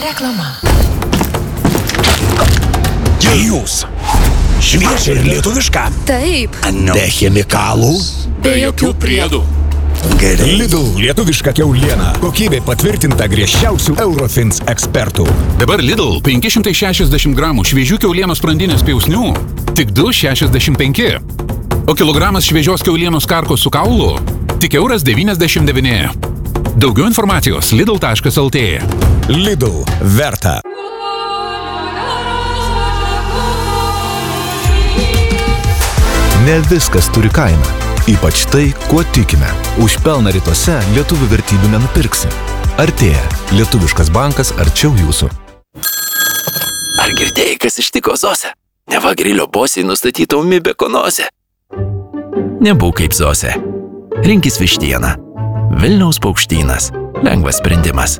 Reklama. Jūs. Šviežia ir lietuviška. Taip. Be chemikalų. Be jokių priedų. Gerai. Lidl lietuviška kiauliena. Kokybė patvirtinta griežčiausių Eurofins ekspertų. Dabar Lidl 560 gramų šviežių kiaulienos sprandinės pjausnių tik 2,65. O kilogramas šviežios kiaulienos karkos su kaulu tik €1,99. Daugiau informacijos lidl.lt. Lidl verta. Ne viskas turi kainą. Ypač tai, kuo tikime. Už pelną rytuose lietuvių vertybių nenupirksi. Artėja. Lietuviškas bankas arčiau jūsų. Ar girdėjai, kas ištiko Zosę? Neva grilio bosiai nustatyta ūmi bekonozė. Nebūk kaip Zosė. Rinkis vištieną. Vilniaus paukštynas. Lengvas sprendimas.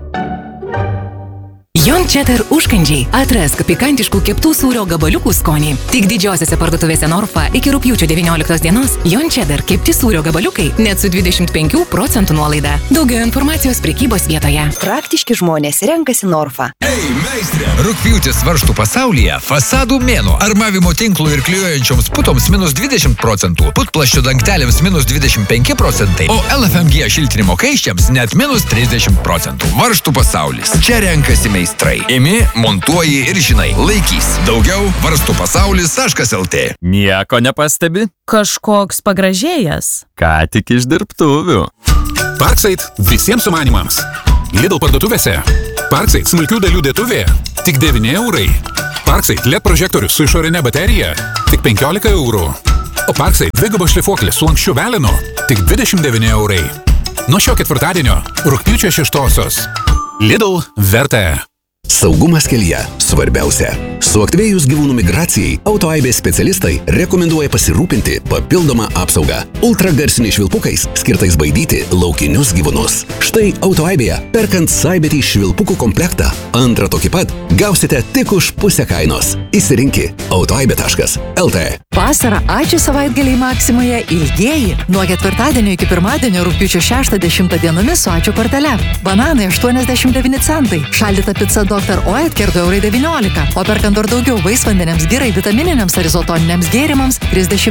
Jon Cheddar užkandžiai. Atrask pikantiškų keptų sūrio gabaliukų skonį. Tik didžiosiose parduotuvėse Norfa iki rugpjūčio 19 dienos Jon Cheddar kepti sūrio gabaliukai net su 25% nuolaida. Daugiau informacijos prekybos vietoje. Praktiški žmonės renkasi Norfa. Ei, meistrė! Rugpjūtis varžtų pasaulyje fasadų mėnuo. Armavimo tinklų ir klijuojančioms putoms -20%, putplasčio dangteliams -25%, o LFMG šiltinimo kaiščiams net -30%. Varžtų pasaulis. Čia renkasi meistrai. Imi, montuoji ir žinai, laikys. Daugiau varstupasaulis.lt. Nieko nepastebi? Kažkoks pagražėjęs. Ką tik iš dirbtuvių. Parkside visiems sumanimams. Lidl parduotuvėse. Parkside smulkių dalių dėtuvė tik 9 eurai. Parkside LED prožektorius su išorinė baterija tik 15 eurų. O Parkside dvigubo šlifuoklės su lanksčiu velinu tik 29 eurai. Nuo šio ketvirtadienio rugpjūčio 6-osios. Lidl verta. Saugumas kelyje svarbiausia. Suaktyvėjus gyvūnų migracijai, autoaibės specialistai rekomenduoja pasirūpinti papildomą apsaugą ultragarsiniais švilpukais skirtais baidyti laukinius gyvūnus. Štai autoaibėje, perkant Saibetį švilpukų komplektą, antrą tokį pat gausite tik už pusę kainos. Įsirinki autoaibė.lt. Vasarą ačiū savaitgaliai Maksimoje ilgieji. Nuo ketvirtadienio iki pirmadienio rugpjūčio 6-10 dienomis su ačiū kortele. Bananai 89 centai. Šaldyta pica Dr. Oetker 2,19 €. O perkant dar daugiau vaisvandeniams, girai, vitamininiams ar izotoniniams gėrimams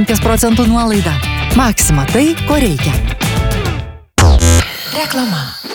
30% nuolaida. Maksima tai, ko reikia. Reklama.